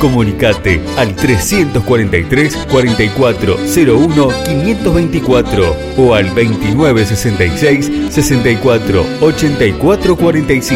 Comunicate al 343 4401 524 o al 2966 64 84 45.